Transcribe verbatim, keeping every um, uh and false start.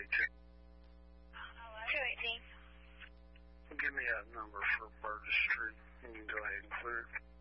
eighteen. two eighteen. Give me a number for Burgess Street. You can go ahead and clear it.